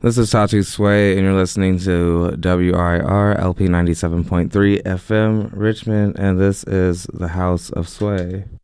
This is Tatu Sway, and you're listening to WIR LP 97.3 FM Richmond, and this is the House of Sway.